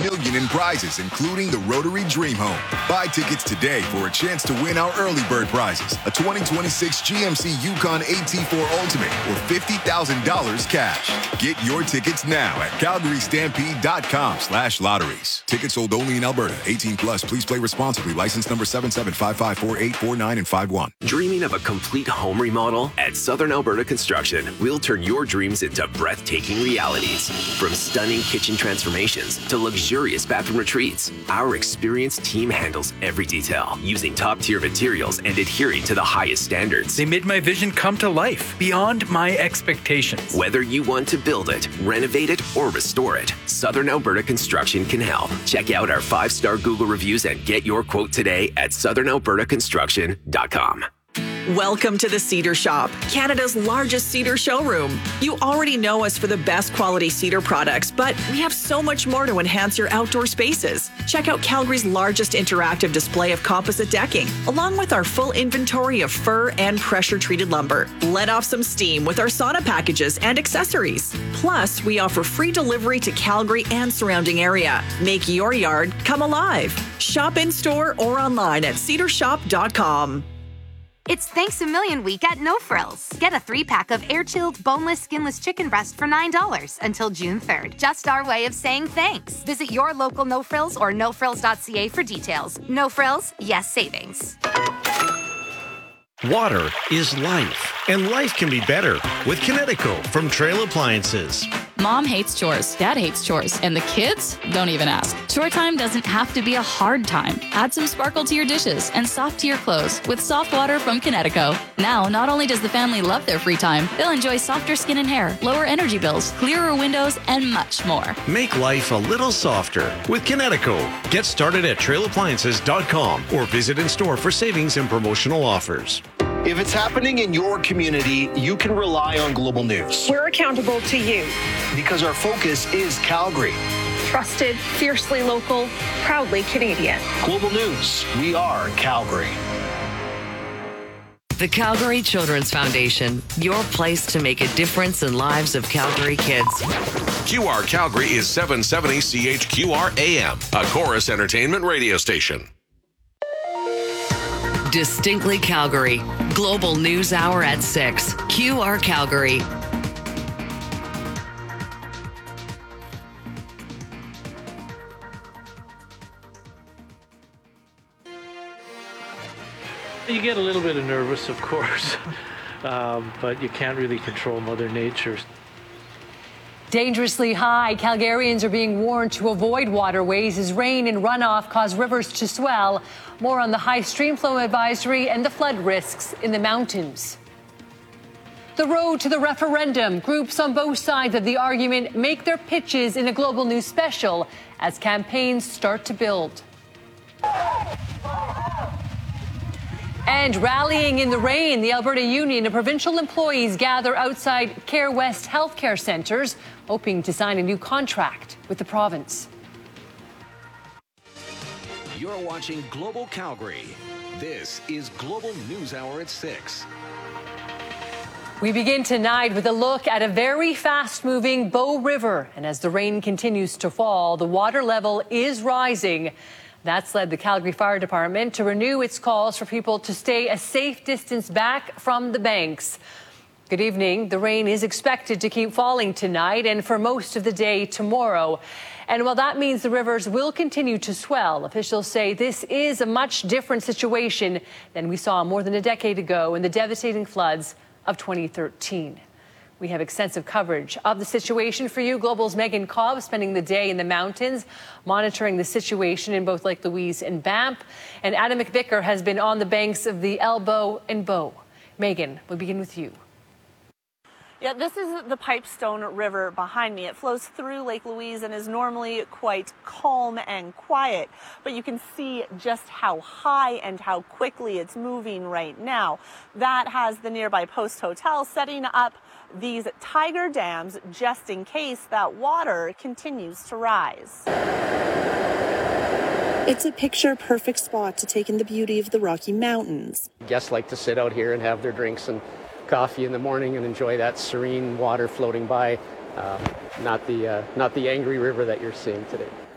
million in prizes, including the Rotary Dream Home. Buy tickets today for a chance to win our early bird prizes, a 2026 GMC Yukon AT4 Ultimate, or $50,000 cash. Get your tickets now at CalgaryStampede.com/lotteries. Tickets sold only in Alberta. 18 plus. Please play responsibly. License number 77554849 and 51. Dreaming of a complete home remodel? At Southern Alberta Construction, we'll turn your dreams into breathtaking realities. From stunning kitchen transformations to luxurious bathroom retreats, our experienced team handles every detail, using top-tier materials and adhering to the highest standards. They made my vision come to life, beyond my expectations. Whether you want to build it, renovate it, or restore it, Southern Alberta Construction can help. Check out our 5-star Google reviews and get your quote today at southernalbertaconstruction.com. Welcome to the Cedar Shop, Canada's largest cedar showroom. You already know us for the best quality cedar products, but we have so much more to enhance your outdoor spaces. Check out Calgary's largest interactive display of composite decking, along with our full inventory of fir and pressure-treated lumber. Let off some steam with our sauna packages and accessories. Plus, we offer free delivery to Calgary and surrounding area. Make your yard come alive. Shop in-store or online at cedarshop.com. It's Thanks a Million week at No Frills. Get a 3-pack of air-chilled, boneless, skinless chicken breast for $9 until June 3rd. Just our way of saying thanks. Visit your local No Frills or nofrills.ca for details. No Frills, yes savings. Water is life, and life can be better with Kinetico from Trail Appliances. Mom hates chores, Dad hates chores, and the kids don't even ask. Chore time doesn't have to be a hard time. Add some sparkle to your dishes and soft to your clothes with soft water from Kinetico. Now, not only does the family love their free time, they'll enjoy softer skin and hair, lower energy bills, clearer windows, and much more. Make life a little softer with Kinetico. Get started at trailappliances.com or visit in store for savings and promotional offers. If it's happening in your community, you can rely on Global News. We're accountable to you. Because our focus is Calgary. Trusted, fiercely local, proudly Canadian. Global News, we are Calgary. The Calgary Children's Foundation, your place to make a difference in lives of Calgary kids. QR Calgary is 770 CHQR AM, a Chorus Entertainment radio station. Distinctly Calgary. Global News Hour at 6. QR Calgary. You get a little bit nervous, of course, but you can't really control Mother Nature. Dangerously high, Calgarians are being warned to avoid waterways as rain and runoff cause rivers to swell. More on the high stream flow advisory and the flood risks in the mountains. The road to the referendum. Groups on both sides of the argument make their pitches in a Global News special as campaigns start to build. And rallying in the rain, the Alberta Union of Provincial Employees gather outside Care West healthcare centres, hoping to sign a new contract with the province. You're watching Global Calgary. This is Global News Hour at 6. We begin tonight with a look at a very fast-moving Bow River. And as the rain continues to fall, the water level is rising. That's led the Calgary Fire Department to renew its calls for people to stay a safe distance back from the banks. Good evening. The rain is expected to keep falling tonight and for most of the day tomorrow. And while that means the rivers will continue to swell, officials say this is a much different situation than we saw more than a decade ago in the devastating floods of 2013. We have extensive coverage of the situation for you. Global's Megan Cobb spending the day in the mountains, monitoring the situation in both Lake Louise and Banff. And Adam McVicker has been on the banks of the Elbow and Bow. Megan, we'll begin with you. Yeah, this is the Pipestone River behind me. It flows through Lake Louise and is normally quite calm and quiet, but you can see just how high and how quickly it's moving right now. That has the nearby Post Hotel setting up these tiger dams just in case that water continues to rise. It's a picture-perfect spot to take in the beauty of the Rocky Mountains. Guests like to sit out here and have their drinks and coffee in the morning and enjoy that serene water floating by, not the angry river that you're seeing today.